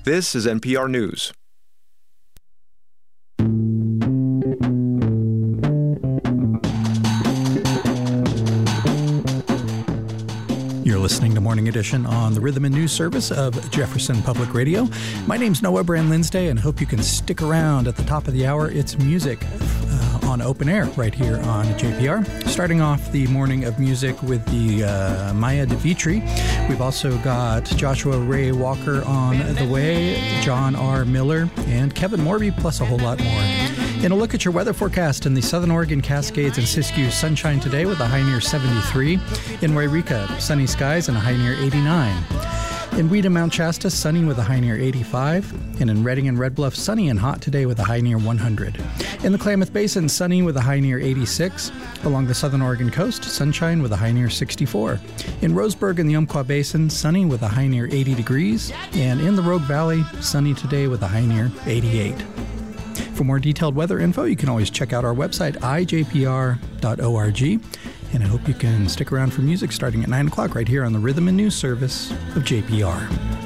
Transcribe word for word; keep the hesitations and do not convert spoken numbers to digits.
This is N P R News. You're listening to Morning Edition on the Rhythm and News Service of Jefferson Public Radio. My name's Noah Brand-Linsday, and hope you can stick around at the top of the hour. It's music uh, on open air right here on J P R. Starting off the morning of music with the uh, Maya DeVitri. We've also got Joshua Ray Walker on the way, John R. Miller, and Kevin Morby, plus a whole lot more. And a look at your weather forecast in the Southern Oregon Cascades and Siskiyou. Sunshine today with a high near seventy-three. In Wairika, sunny skies and a high near eighty-nine. In Weeda, Mount Shasta, sunny with a high near eighty-five. And in Redding and Red Bluff, sunny and hot today with a high near one hundred. In the Klamath Basin, sunny with a high near eighty-six. Along the Southern Oregon coast, sunshine with a high near sixty-four. In Roseburg and the Umpqua Basin, sunny with a high near eighty degrees. And in the Rogue Valley, sunny today with a high near eighty-eight. For more detailed weather info, you can always check out our website, i j p r dot org. And I hope you can stick around for music starting at nine o'clock right here on the Rhythm and News Service of J P R.